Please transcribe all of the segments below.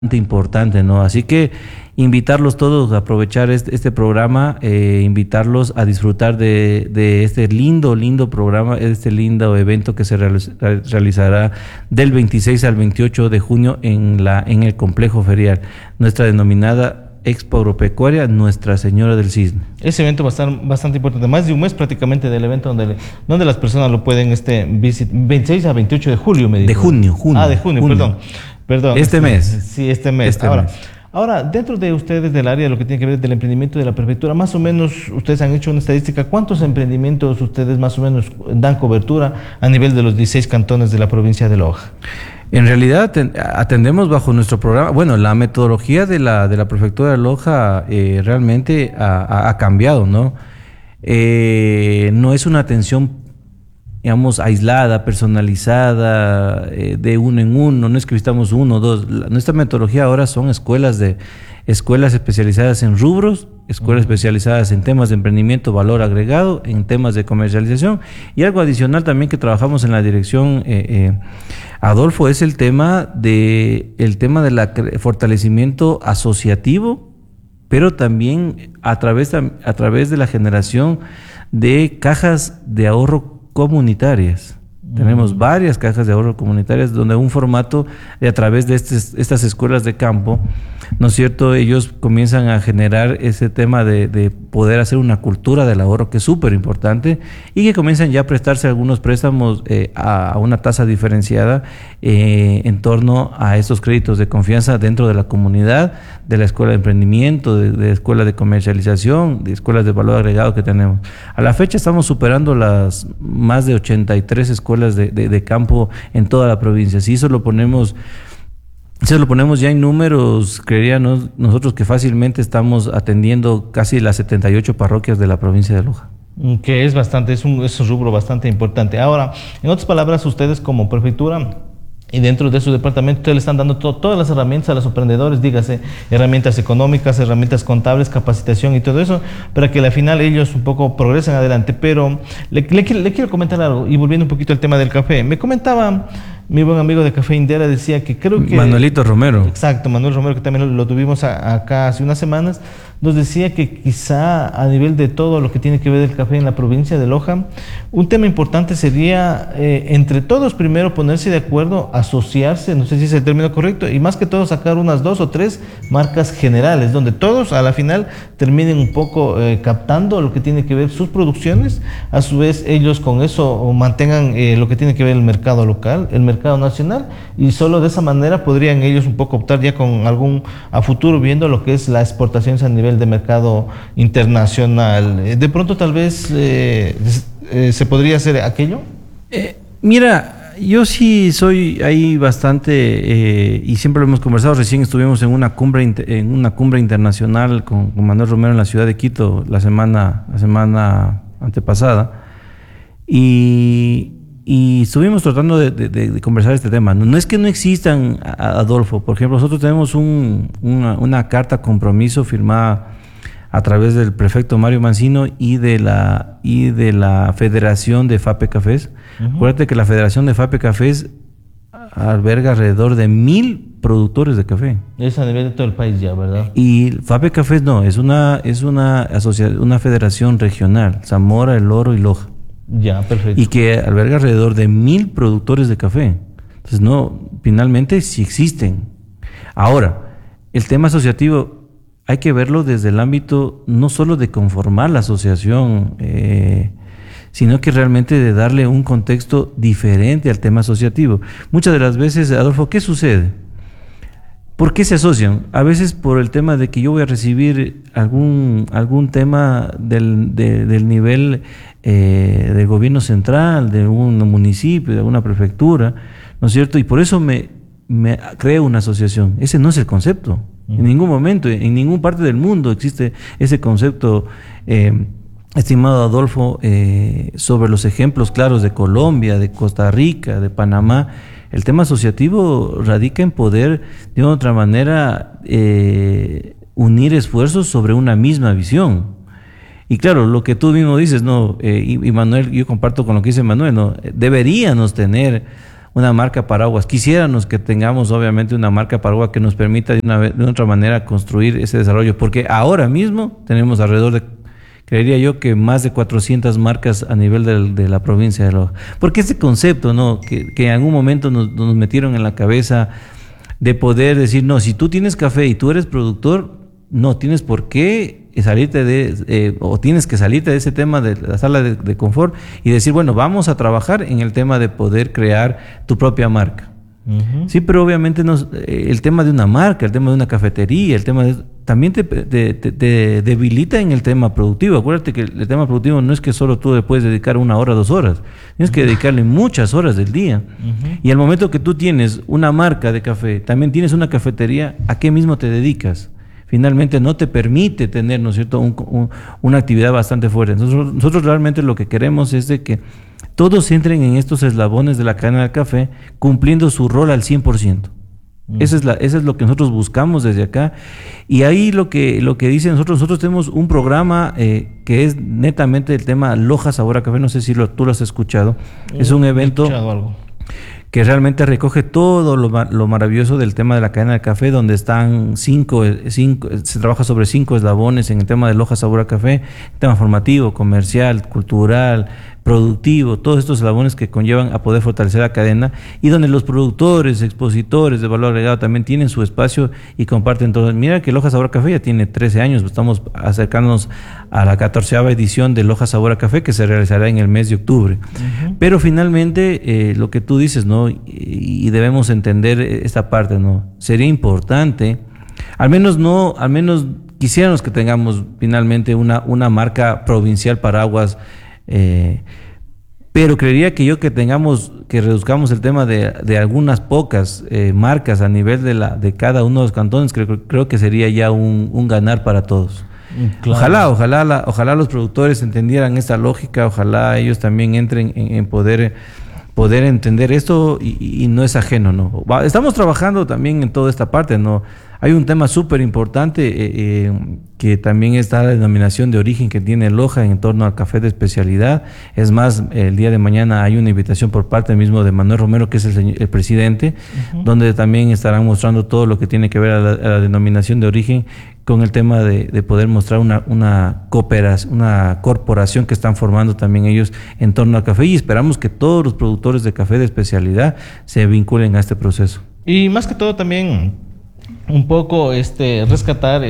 importante, ¿no? Así que invitarlos todos a aprovechar este programa, invitarlos a disfrutar de este lindo programa, este lindo evento que se realizará del 26 al 28 de junio en el complejo ferial, nuestra denominada Expo Agropecuaria Nuestra Señora del Cisne. Ese evento va a estar bastante importante, más de un mes prácticamente del evento donde las personas lo pueden visitar, 26 a 28 de julio, me dijo. De junio. De junio. Perdón. Este mes. Sí, este mes. Ahora, dentro de ustedes del área, lo que tiene que ver del emprendimiento de la prefectura, más o menos, ustedes han hecho una estadística, ¿cuántos emprendimientos ustedes más o menos dan cobertura a nivel de los 16 cantones de la provincia de Loja? En realidad atendemos bajo nuestro programa, bueno, la metodología de la prefectura de Loja realmente ha cambiado, ¿no? No es una atención, digamos, aislada, personalizada, de uno en uno, no es que visitamos uno o dos. Nuestra metodología ahora son escuelas especializadas en rubros, escuelas especializadas en temas de emprendimiento, valor agregado, en temas de comercialización, y algo adicional también que trabajamos en la dirección, Adolfo, es el tema del fortalecimiento asociativo, pero también a través de la generación de cajas de ahorro comunitarias. Tenemos varias cajas de ahorro comunitarias donde un formato a través de estas escuelas de campo, ¿no es cierto? Ellos comienzan a generar ese tema de poder hacer una cultura del ahorro, que es súper importante, y que comienzan ya a prestarse algunos préstamos a una tasa diferenciada en torno a estos créditos de confianza dentro de la comunidad, de la escuela de emprendimiento, de escuela de comercialización, de escuelas de valor agregado que tenemos. A la fecha estamos superando las más de 83 escuelas de campo en toda la provincia. Si eso lo ponemos ya en números, creeríamos nosotros que fácilmente estamos atendiendo casi las 78 parroquias de la provincia de Loja. Que es bastante, es un rubro bastante importante. Ahora, en otras palabras, ustedes como prefectura y dentro de su departamento, ustedes le están dando todas las herramientas a los emprendedores, dígase, herramientas económicas, herramientas contables, capacitación y todo eso, para que al final ellos un poco progresen adelante. Pero le quiero comentar algo, y volviendo un poquito al tema del café. Me comentaba mi buen amigo de Café Indera, decía que creo que... Manuelito Romero. Exacto, Manuel Romero, que también lo tuvimos acá hace unas semanas, nos decía que quizá a nivel de todo lo que tiene que ver el café en la provincia de Loja, un tema importante sería entre todos primero ponerse de acuerdo, asociarse, no sé si es el término correcto, y más que todo sacar unas 2 o 3 marcas generales, donde todos a la final terminen un poco captando lo que tiene que ver sus producciones, a su vez ellos con eso mantengan lo que tiene que ver el mercado local, el mercado nacional, y solo de esa manera podrían ellos un poco optar ya con a futuro viendo lo que es la exportación a nivel de mercado internacional. De pronto tal vez se podría hacer aquello. Mira, yo sí soy ahí bastante y siempre lo hemos conversado. Recién estuvimos en una cumbre internacional con Manuel Romero en la ciudad de Quito la semana antepasada, y estuvimos tratando de conversar este tema. No es que no existan, Adolfo. Por ejemplo, nosotros tenemos una carta compromiso firmada a través del prefecto Mario Mancino y de la Federación de FAPE Cafés. Acuérdate que la Federación de FAPE Cafés alberga alrededor de 1,000 productores de café. Es a nivel de todo el país ya, ¿verdad? Y FAPE Cafés no, es una federación regional, Zamora, El Oro y Loja. Ya, perfecto. Y que alberga alrededor de 1,000 productores de café. Entonces, no, finalmente sí existen. Ahora, el tema asociativo hay que verlo desde el ámbito no solo de conformar la asociación, sino que realmente de darle un contexto diferente al tema asociativo. Muchas de las veces, Adolfo, ¿qué sucede? ¿Por qué se asocian? A veces por el tema de que yo voy a recibir algún tema del nivel del gobierno central, de un municipio, de una prefectura, ¿no es cierto? Y por eso me creo una asociación. Ese no es el concepto. En ningún momento, en ninguna parte del mundo existe ese concepto, estimado Adolfo, sobre los ejemplos claros de Colombia, de Costa Rica, de Panamá. El tema asociativo radica en poder, de otra manera, unir esfuerzos sobre una misma visión. Y claro, lo que tú mismo dices, ¿no? Y Manuel, yo comparto con lo que dice Manuel, ¿no? Deberíamos tener una marca paraguas. Quisiéramos que tengamos obviamente una marca paraguas que nos permita de otra manera construir ese desarrollo, porque ahora mismo tenemos alrededor de, creería yo, que más de 400 marcas a nivel de la provincia de Loja. Porque ese concepto, ¿no? Que en algún momento nos metieron en la cabeza de poder decir, no, si tú tienes café y tú eres productor, no tienes por qué salirte o tienes que salirte de ese tema de la sala de confort y decir, bueno, vamos a trabajar en el tema de poder crear tu propia marca. Sí, pero obviamente el tema de una marca, el tema de una cafetería, también te debilita en el tema productivo. Acuérdate que el tema productivo no es que solo tú le puedes dedicar 1 hora, 2 horas. Tienes que dedicarle muchas horas del día. Y al momento que tú tienes una marca de café, también tienes una cafetería, ¿a qué mismo te dedicas? Finalmente no te permite tener, ¿no es cierto?, una actividad bastante fuerte. Nosotros realmente lo que queremos es de que todos entren en estos eslabones de la cadena del café cumpliendo su rol al 100%. Eso es lo que nosotros buscamos desde acá. Y ahí lo que dice nosotros tenemos un programa que es netamente el tema Loja Sabor a Café. No sé si tú lo has escuchado. Es un evento que realmente recoge todo lo maravilloso del tema de la cadena del café, donde están se trabaja sobre 5 eslabones en el tema de Loja Sabor a Café, tema formativo, comercial, cultural, productivo, todos estos eslabones que conllevan a poder fortalecer la cadena, y donde los productores, expositores de valor agregado también tienen su espacio y comparten todo. Mira que Loja Sabor a Café ya tiene 13 años, estamos acercándonos a la 14ª edición de Loja Sabor a Café, que se realizará en el mes de octubre. Pero finalmente, lo que tú dices, ¿no? Y debemos entender esta parte, ¿no? Sería importante, al menos quisiéramos que tengamos finalmente una marca provincial paraguas, pero creería que que reduzcamos el tema de algunas pocas marcas a nivel de cada uno de los cantones. Creo que sería ya un ganar para todos. Claro. Ojalá los productores entendieran esta lógica, ojalá ellos también entren en poder entender esto, y no es ajeno, ¿no? Estamos trabajando también en toda esta parte, ¿no? Hay un tema súper importante que también está la denominación de origen que tiene Loja en torno al café de especialidad. Es más, el día de mañana hay una invitación por parte mismo de Manuel Romero, que es el presidente, donde también estarán mostrando todo lo que tiene que ver a la denominación de origen, con el tema de poder mostrar una cooperación, una corporación que están formando también ellos en torno al café, y esperamos que todos los productores de café de especialidad se vinculen a este proceso. Y más que todo también un poco rescatar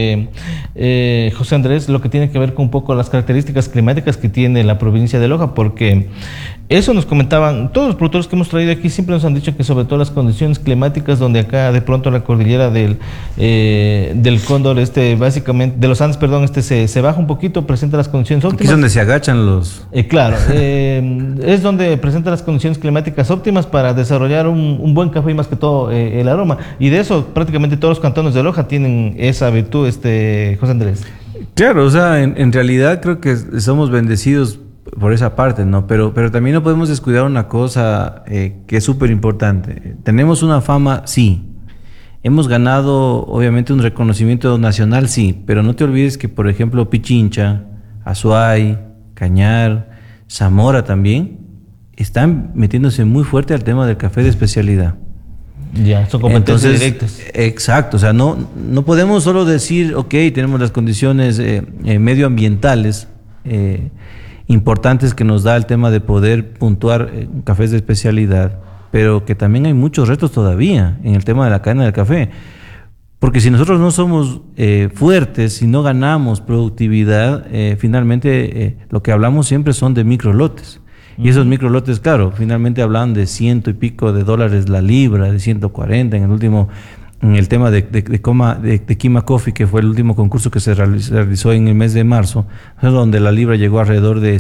José Andrés, lo que tiene que ver con un poco las características climáticas que tiene la provincia de Loja, porque eso nos comentaban todos los productores que hemos traído aquí, siempre nos han dicho que sobre todo las condiciones climáticas, donde acá de pronto la cordillera del Cóndor, básicamente de los Andes, perdón, se baja un poquito, presenta las condiciones óptimas. Aquí es donde se agachan los... Claro, es donde presenta las condiciones climáticas óptimas para desarrollar un buen café, y más que todo el aroma, y de eso prácticamente todos los cantones de Loja tienen esa virtud, José Andrés. Claro, o sea, en realidad creo que somos bendecidos por esa parte, ¿no? Pero también no podemos descuidar una cosa que es súper importante. Tenemos una fama, sí. Hemos ganado, obviamente, un reconocimiento nacional, sí. Pero no te olvides que, por ejemplo, Pichincha, Azuay, Cañar, Zamora también están metiéndose muy fuerte al tema del café de especialidad. Ya, son competencias directas. Exacto, o sea, no podemos solo decir, ok, tenemos las condiciones medioambientales importantes que nos da el tema de poder puntuar cafés de especialidad, pero que también hay muchos retos todavía en el tema de la cadena del café. Porque si nosotros no somos fuertes, si no ganamos productividad, finalmente lo que hablamos siempre son de microlotes. Y esos microlotes, claro, finalmente hablan de $100 y pico la libra, de 140 en el tema de Kima Coffee, que fue el último concurso que se realizó en el mes de marzo, donde la libra llegó alrededor de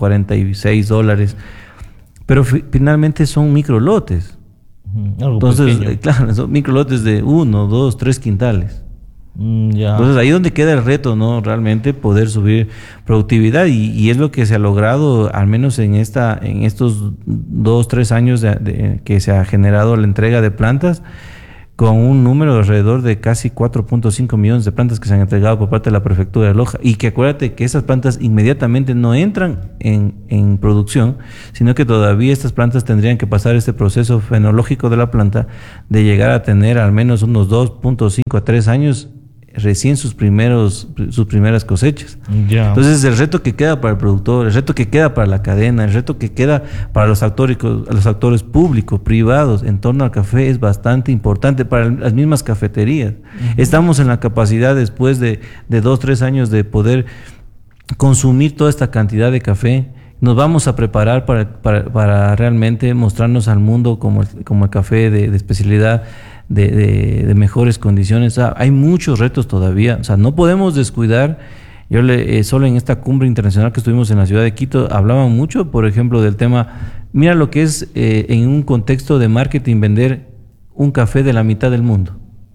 $146. Pero finalmente son microlotes. Entonces, claro, son microlotes de 1, 2, 3 quintales. Ya. Entonces ahí es donde queda el reto, ¿no? Realmente poder subir productividad, y es lo que se ha logrado, al menos en estos 2, 3 años que se ha generado la entrega de plantas, con un número de alrededor de casi 4.5 millones de plantas que se han entregado por parte de la prefectura de Loja. Y que acuérdate que esas plantas inmediatamente no entran en producción, sino que todavía estas plantas tendrían que pasar este proceso fenológico de la planta de llegar a tener al menos unos 2.5 a 3 años recién sus primeras cosechas. Ya. Entonces el reto que queda para el productor, el reto que queda para la cadena, el reto que queda para los actores públicos, privados en torno al café es bastante importante para las mismas cafeterías. Estamos en la capacidad después de 2-3 años de poder consumir toda esta cantidad de café. Nos vamos a preparar para realmente mostrarnos al mundo como el café de especialidad de mejores condiciones. Hay muchos retos todavía, no podemos descuidar. Solo en esta cumbre internacional que estuvimos en la ciudad de Quito hablaban mucho, por ejemplo, del tema, mira lo que es en un contexto de marketing vender un café de la mitad del mundo.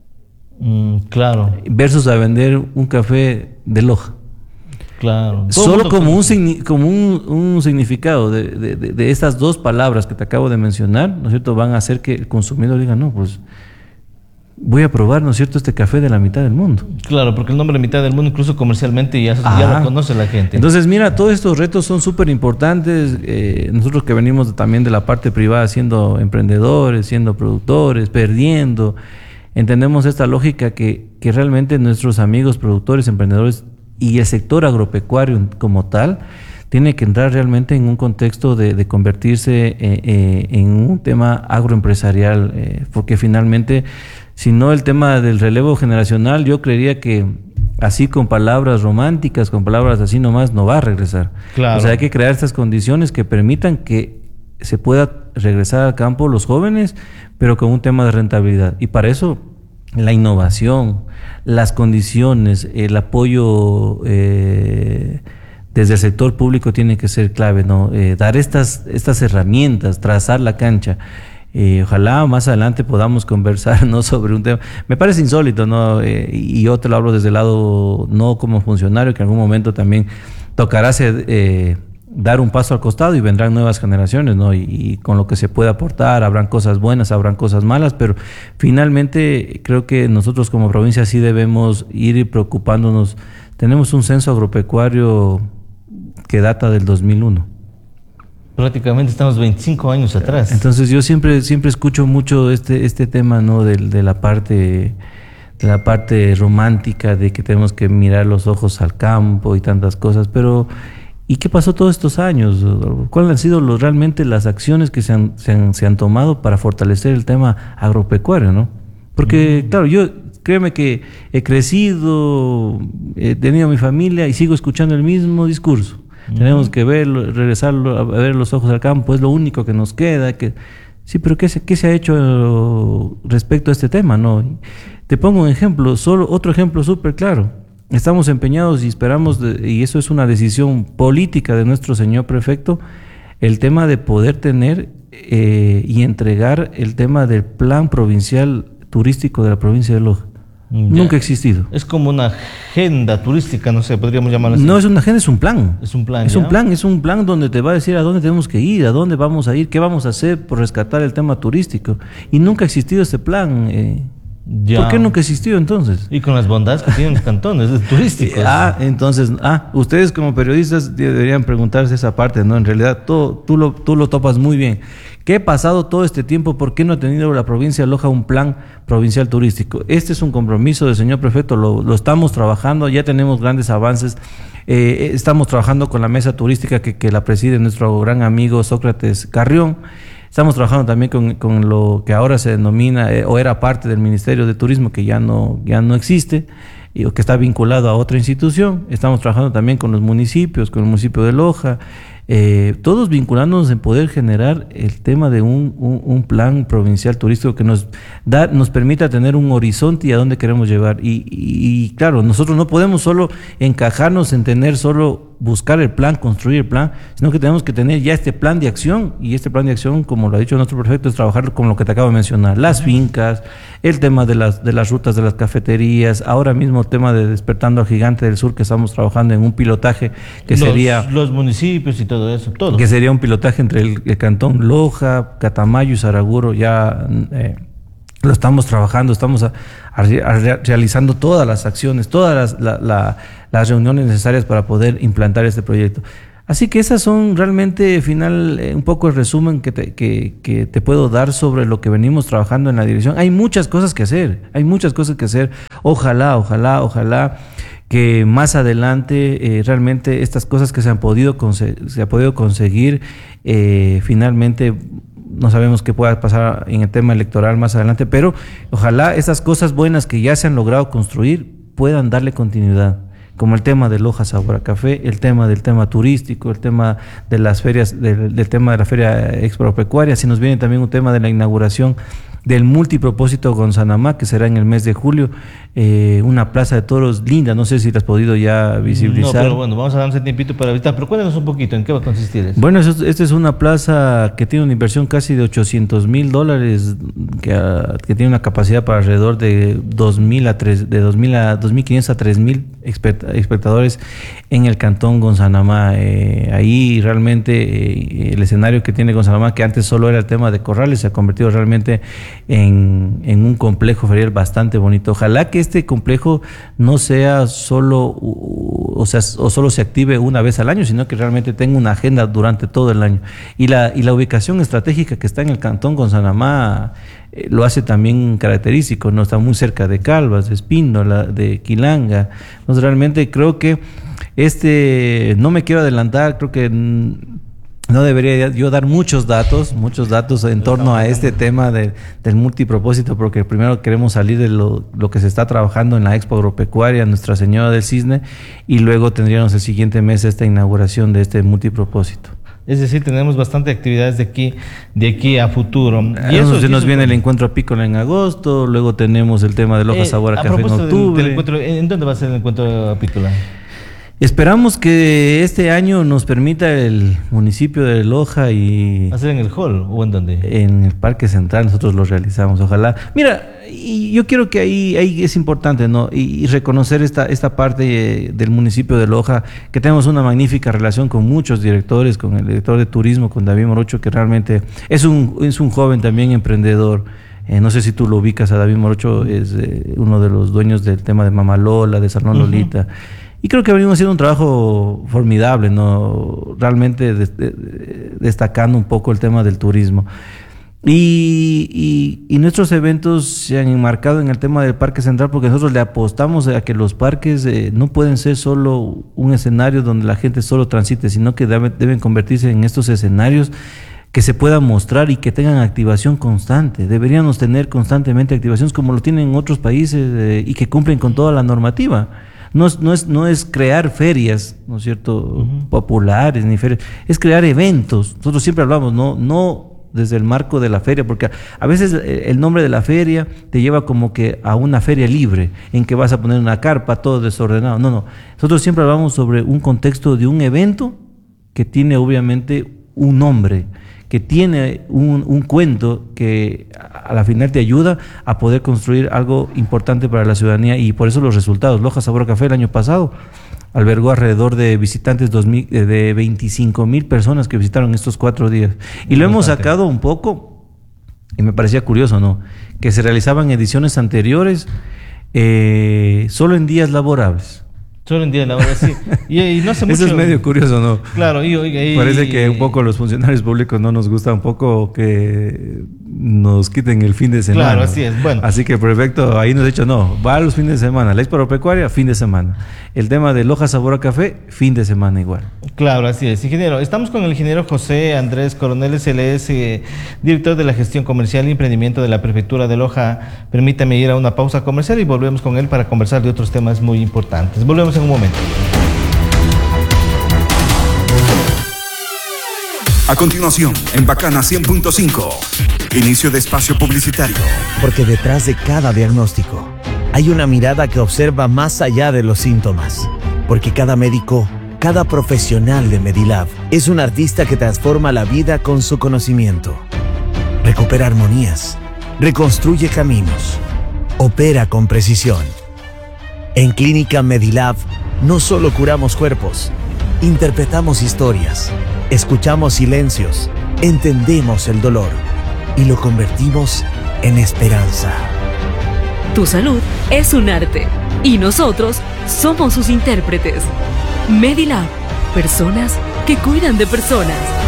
Claro. Versus a vender un café de Loja. Claro. Solo como un significado de estas dos palabras que te acabo de mencionar, ¿no es cierto?, van a hacer que el consumidor diga, no, pues voy a probar, ¿no es cierto?, este café de la mitad del mundo. Claro, porque el nombre de mitad del mundo incluso comercialmente ya lo conoce la gente. Entonces, mira, todos estos retos son súper importantes. Nosotros que venimos también de la parte privada, siendo emprendedores, siendo productores, perdiendo, entendemos esta lógica que realmente nuestros amigos productores, emprendedores y el sector agropecuario como tal tiene que entrar realmente en un contexto de convertirse en un tema agroempresarial, porque finalmente, si no, el tema del relevo generacional, yo creería que así con palabras románticas, con palabras así nomás, no va a regresar. Claro. O sea, hay que crear estas condiciones que permitan que se pueda regresar al campo los jóvenes, pero con un tema de rentabilidad. Y para eso, la innovación, las condiciones, el apoyo desde el sector público tiene que ser clave, ¿no? Dar estas herramientas, trazar la cancha. Ojalá más adelante podamos conversar, ¿no?, sobre un tema. Me parece insólito, ¿no? Y yo te lo hablo desde el lado no como funcionario, que en algún momento también tocará dar un paso al costado y vendrán nuevas generaciones, ¿no? Y con lo que se puede aportar, habrán cosas buenas, habrán cosas malas, pero finalmente creo que nosotros como provincia sí debemos ir preocupándonos. Tenemos un censo agropecuario que data del 2001. Prácticamente estamos 25 años atrás. Entonces yo siempre escucho mucho este tema, ¿no?, de la parte romántica, de que tenemos que mirar los ojos al campo y tantas cosas, pero ¿y qué pasó todos estos años? ¿Cuáles han sido realmente las acciones que se han tomado para fortalecer el tema agropecuario, ¿no? Porque, claro, créeme que he crecido, he tenido mi familia y sigo escuchando el mismo discurso. Tenemos que regresar a ver los ojos al campo, es lo único que nos queda. Sí, pero ¿qué se ha hecho respecto a este tema, no? Te pongo un ejemplo, otro ejemplo súper claro. Estamos empeñados y esperamos, y eso es una decisión política de nuestro señor prefecto, el tema de poder tener y entregar el tema del plan provincial turístico de la provincia de Loja. Nunca ha existido. Es como una agenda turística, no sé, podríamos llamarlo así. No es una agenda, es un plan. Es un plan. Es un plan donde te va a decir a dónde tenemos que ir, a dónde vamos a ir, qué vamos a hacer por rescatar el tema turístico. Y nunca ha existido este plan. ¿Por qué nunca existió entonces? Y con las bondades que tienen los cantones turísticos. Entonces, ustedes como periodistas deberían preguntarse esa parte, ¿no? En realidad tú lo topas muy bien. ¿Qué ha pasado todo este tiempo? ¿Por qué no ha tenido la provincia de Loja un plan provincial turístico? Este es un compromiso del señor prefecto, lo estamos trabajando, ya tenemos grandes avances. Estamos trabajando con la mesa turística que la preside nuestro gran amigo Sócrates Carrión. Estamos trabajando también con lo que ahora se denomina o era parte del Ministerio de Turismo, que ya no existe, o que está vinculado a otra institución. Estamos trabajando también con los municipios, con el municipio de Loja, todos vinculándonos en poder generar el tema de un plan provincial turístico que nos permita tener un horizonte y a dónde queremos llevar. Y claro, nosotros no podemos solo encajarnos en buscar el plan, construir el plan, sino que tenemos que tener ya este plan de acción, y este plan de acción, como lo ha dicho nuestro prefecto, es trabajar con lo que te acabo de mencionar, las fincas, el tema de las rutas de las cafeterías, ahora mismo el tema de Despertando al Gigante del Sur, que estamos trabajando en un pilotaje que sería los municipios y todo eso, todo. Que sería un pilotaje entre el cantón Loja, Catamayo y Saraguro, ya Lo estamos trabajando, estamos realizando todas las acciones, todas las reuniones necesarias para poder implantar este proyecto. Así que esas son realmente, un poco el resumen que te puedo dar sobre lo que venimos trabajando en la dirección. Hay muchas cosas que hacer, Ojalá que más adelante realmente estas cosas que se ha podido conseguir, finalmente no sabemos qué pueda pasar en el tema electoral más adelante, pero ojalá esas cosas buenas que ya se han logrado construir puedan darle continuidad, como el tema de Loja Sabor a Café, el tema turístico, el tema de las ferias, del tema de la feria expropecuaria. Si nos viene también un tema de la inauguración del multipropósito Gonzanamá, que será en el mes de julio, una plaza de toros linda, no sé si la has podido ya visibilizar. No, pero bueno, vamos a darnos tiempito para visitar, pero cuéntanos un poquito, ¿en qué va a consistir eso? Bueno, esta es una plaza que tiene una inversión casi de $800,000, que tiene una capacidad para alrededor de 2.500 a 3.000 espectadores en el cantón Gonzanamá. Ahí realmente el escenario que tiene Gonzanamá, que antes solo era el tema de corrales, se ha convertido realmente en un complejo ferial bastante bonito. Ojalá que este complejo no sea solo solo se active una vez al año, sino que realmente tenga una agenda durante todo el año. Y la ubicación estratégica que está en el cantón Gonzanamá lo hace también característico, ¿no? Está muy cerca de Calvas, de Espíndola, de Quilanga. Entonces realmente creo que no me quiero adelantar, creo que no debería yo dar muchos datos en torno a este tema del multipropósito, porque primero queremos salir de lo que se está trabajando en la Expo Agropecuaria Nuestra Señora del Cisne, y luego tendríamos el siguiente mes esta inauguración de este multipropósito. Es decir, tenemos bastante actividades de aquí a futuro. Y eso se nos viene el encuentro apícola en agosto, luego tenemos el tema de Loja Sabor a Café en octubre. ¿En dónde va a ser el encuentro apícola? Esperamos que este año nos permita el municipio de Loja y... ¿Hacer en el hall o en dónde? En el Parque Central nosotros lo realizamos, ojalá. Mira, y yo quiero que ahí es importante, ¿no? Y reconocer esta parte del municipio de Loja, que tenemos una magnífica relación con muchos directores, con el director de turismo, con David Morocho, que realmente es un joven también emprendedor. No sé si tú lo ubicas a David Morocho, es uno de los dueños del tema de Mama Lola, de Salón Lolita. Y creo que venimos haciendo un trabajo formidable, ¿no? Realmente destacando un poco el tema del turismo. Y nuestros eventos se han enmarcado en el tema del Parque Central, porque nosotros le apostamos a que los parques no pueden ser solo un escenario donde la gente solo transite, sino que deben convertirse en estos escenarios que se puedan mostrar y que tengan activación constante. Deberíamos tener constantemente activaciones como lo tienen en otros países y que cumplen con toda la normativa. No es crear ferias, ¿no es cierto?, populares, ni ferias, es crear eventos. Nosotros siempre hablamos, no desde el marco de la feria, porque a veces el nombre de la feria te lleva como que a una feria libre, en que vas a poner una carpa, todo desordenado. No. Nosotros siempre hablamos sobre un contexto de un evento que tiene obviamente un nombre, que tiene un cuento que a la final te ayuda a poder construir algo importante para la ciudadanía, y por eso los resultados. Loja Sabor a Café el año pasado albergó alrededor de visitantes de 25,000 personas que visitaron estos 4 días. Y lo hemos sacado un poco, y me parecía curioso, ¿no?, que se realizaban ediciones anteriores solo en días laborables. Solo en día de la hora, sí. Y no hace mucho... Eso es medio curioso, ¿no? Claro, parece que un poco los funcionarios públicos no nos gusta un poco que nos quiten el fin de semana. Claro, así es. Bueno. Así que perfecto, ahí nos ha dicho, no, va a los fines de semana. La Expo Agropecuaria, fin de semana. El tema de Loja Sabor a Café, fin de semana igual. Claro, así es. Ingeniero, estamos con el ingeniero José Andrés Coroneles, él es director de la gestión comercial y emprendimiento de la Prefectura de Loja. Permítame ir a una pausa comercial y volvemos con él para conversar de otros temas muy importantes. Volvemos en un momento. A continuación, en Bacana 100.5, inicio de espacio publicitario. Porque detrás de cada diagnóstico hay una mirada que observa más allá de los síntomas. Porque cada médico, cada profesional de Medilab es un artista que transforma la vida con su conocimiento. Recupera armonías, reconstruye caminos, opera con precisión. En Clínica Medilab no solo curamos cuerpos, interpretamos historias, escuchamos silencios, entendemos el dolor y lo convertimos en esperanza. Tu salud es un arte y nosotros somos sus intérpretes. Medilab, personas que cuidan de personas.